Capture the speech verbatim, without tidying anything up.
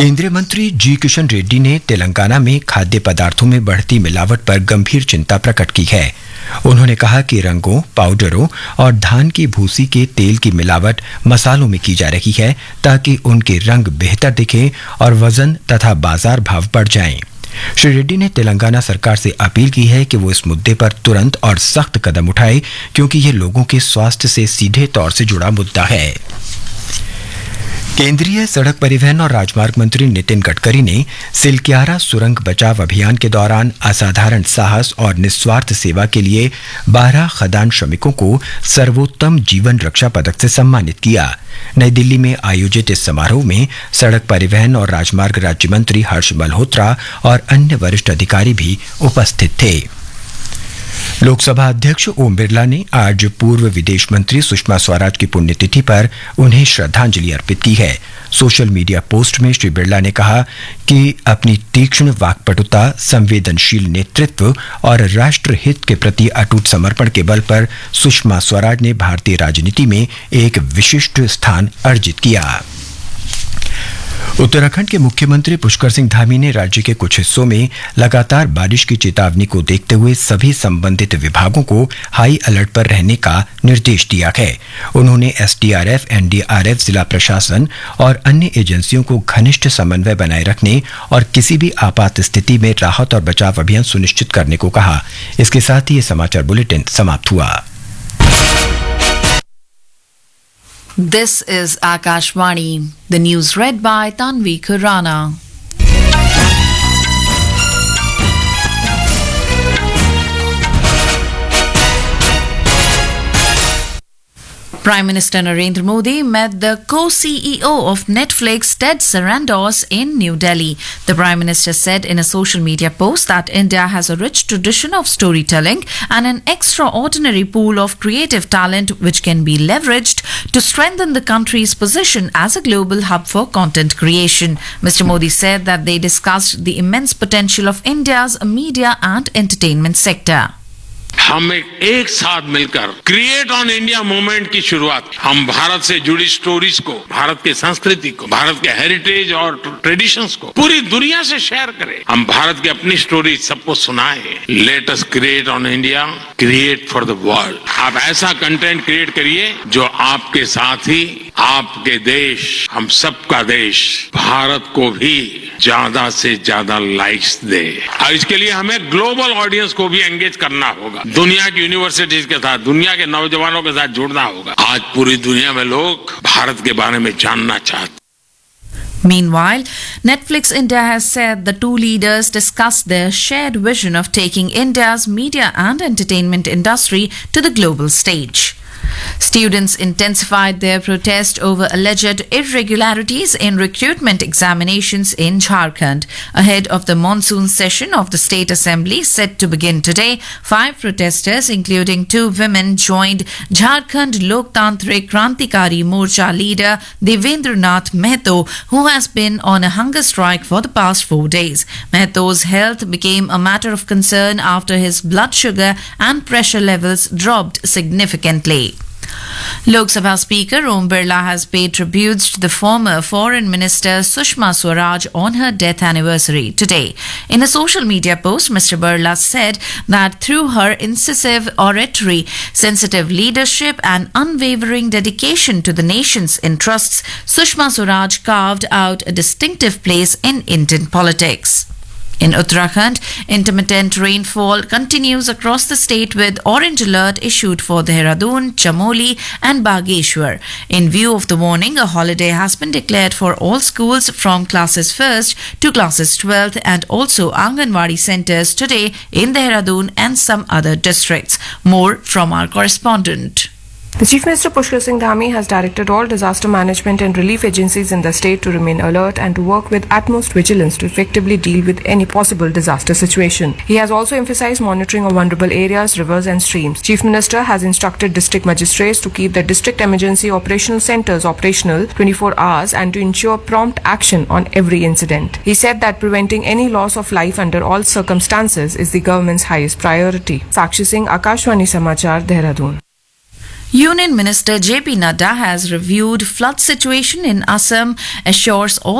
केंद्रीय मंत्री जी किशन रेड्डी ने तेलंगाना में खाद्य पदार्थों में बढ़ती मिलावट पर गंभीर चिंता प्रकट की है। उन्होंने कहा कि रंगों, पाउडरों और धान की भूसी के तेल की मिलावट मसालों में की जा रही है ताकि उनके रंग बेहतर दिखें और वजन तथा बाजार भाव बढ़ जाएं। श्री रेड्डी ने तेलंगाना सरकार से अपील की है कि वो इस मुद्दे पर तुरंत और सख्त कदम उठाए क्योंकि ये लोगों के स्वास्थ्य से सीधे तौर से जुड़ा मुद्दा है। केंद्रीय सड़क परिवहन और राजमार्ग मंत्री नितिन गडकरी ने सिलक्यारा सुरंग बचाव अभियान के दौरान असाधारण साहस और निस्वार्थ सेवा के लिए बारह खदान श्रमिकों को सर्वोत्तम जीवन रक्षा पदक से सम्मानित किया। नई दिल्ली में आयोजित इस समारोह में सड़क परिवहन और राजमार्ग राज्य मंत्री हर्ष मल्होत्रा और अन्य वरिष्ठ अधिकारी भी उपस्थित थे। लोकसभा अध्यक्ष ओम बिरला ने आज पूर्व विदेश मंत्री सुषमा स्वराज की पुण्यतिथि पर उन्हें श्रद्धांजलि अर्पित की है। सोशल मीडिया पोस्ट में श्री बिरला ने कहा कि अपनी तीक्ष्ण वाक्पटुता, संवेदनशील नेतृत्व और राष्ट्र हित के प्रति अटूट समर्पण के बल पर सुषमा स्वराज ने भारतीय राजनीति में एक विशिष्ट स्थान अर्जित किया। उत्तराखंड के मुख्यमंत्री पुष्कर सिंह धामी ने राज्य के कुछ हिस्सों में लगातार बारिश की चेतावनी को देखते हुए सभी संबंधित विभागों को हाई अलर्ट पर रहने का निर्देश दिया है। उन्होंने एसडीआरएफ, एनडीआरएफ, जिला प्रशासन और अन्य एजेंसियों को घनिष्ठ समन्वय बनाए रखने और किसी भी आपात स्थिति में राहत और बचाव अभियान सुनिश्चित करने को कहा। इसके साथ ही ये समाचार बुलेटिन समाप्त हुआ। This is Akashvani. The news read by Tanvi Khurana. Prime Minister Narendra Modi met the co-C E O of Netflix, Ted Sarandos, in New Delhi. The Prime Minister said in a social media post that India has a rich tradition of storytelling and an extraordinary pool of creative talent which can be leveraged to strengthen the country's position as a global hub for content creation. Mister Modi said that they discussed the immense potential of India's media and entertainment sector. हम एक, एक साथ मिलकर create on India movement की शुरुआत, हम भारत से जुड़ी स्टोरीज को, भारत की संस्कृति को, भारत के हेरिटेज और ट्रेडिशंस को पूरी दुनिया से शेयर करें। हम भारत की अपनी स्टोरी सबको सुनाएं। Let us create on India, create for the world. आप ऐसा कंटेंट क्रिएट करिए जो आपके साथ ही आपके देश, हम सबका देश, भारत को भी ज्यादा से ज्यादा लाइक्स दे। और इसके लिए हमें ग्लोबल ऑडियंस को भी एंगेज करना होगा। दुनिया की यूनिवर्सिटीज के साथ, दुनिया के नौजवानों के साथ जुड़ना होगा। आज पूरी दुनिया में लोग भारत के बारे में जानना चाहते हैं। Meanwhile, Netflix India has said the two leaders discussed their shared vision of taking India's media and entertainment industry to the global stage. Students intensified their protest over alleged irregularities in recruitment examinations in Jharkhand. Ahead of the monsoon session of the State Assembly set to begin today, five protesters, including two women, joined Jharkhand Loktantrik Krantikari Morcha leader Devendranath Mehto, who has been on a hunger strike for the past four days. Mehto's health became a matter of concern after his blood sugar and pressure levels dropped significantly. Lok Sabha Speaker Om Birla has paid tributes to the former Foreign Minister Sushma Swaraj on her death anniversary today. In a social media post, Mister Birla said that through her incisive oratory, sensitive leadership and unwavering dedication to the nation's interests, Sushma Swaraj carved out a distinctive place in Indian politics. In Uttarakhand, intermittent rainfall continues across the state with orange alert issued for Dehradun, Chamoli and Bageshwar. In view of the warning, a holiday has been declared for all schools from classes first to classes twelfth and also Anganwadi centres today in Dehradun and some other districts. More from our correspondent. The Chief Minister Pushkar Singh Dhami has directed all disaster management and relief agencies in the state to remain alert and to work with utmost vigilance to effectively deal with any possible disaster situation. He has also emphasized monitoring of vulnerable areas, rivers and streams. Chief Minister has instructed district magistrates to keep the district emergency operational centres operational twenty-four hours and to ensure prompt action on every incident. He said that preventing any loss of life under all circumstances is the government's highest priority. Sakshi Singh, Akashvani Samachar, Dehradun. Union Minister J P Nadda has reviewed flood situation in Assam, assures all